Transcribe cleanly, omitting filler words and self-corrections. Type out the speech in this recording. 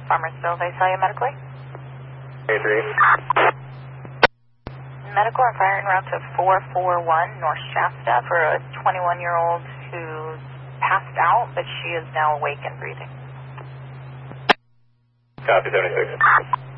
Farmersville, they saw you medically? A3. Medical and fire en route to 441 North Shasta for a 21-year-old who's passed out, but she is now awake and breathing. Copy, 76.